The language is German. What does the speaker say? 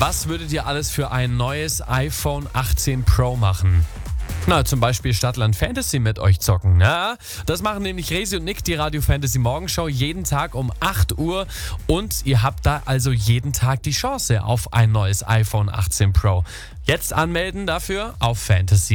Was würdet ihr alles für ein neues iPhone 18 Pro machen? Na, zum Beispiel Stadtland Fantasy mit euch zocken. Na, das machen nämlich Resi und Nick, die Radio Fantasy Morgenshow, jeden Tag um 8 Uhr. Und ihr habt da also jeden Tag die Chance auf ein neues iPhone 18 Pro. Jetzt anmelden dafür auf Fantasy.